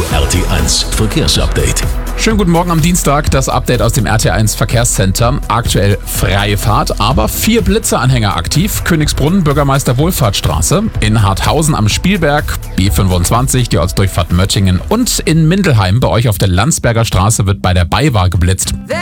RT1 Verkehrsupdate. Schönen guten Morgen am Dienstag, das Update aus dem RT1 Verkehrscenter. Aktuell freie Fahrt, aber 4 Blitzeanhänger aktiv. Königsbrunn, Bürgermeister Wohlfahrtsstraße, in Harthausen am Spielberg, B25, die Ortsdurchfahrt Möttingen und in Mindelheim bei euch auf der Landsberger Straße wird bei der BayWa geblitzt.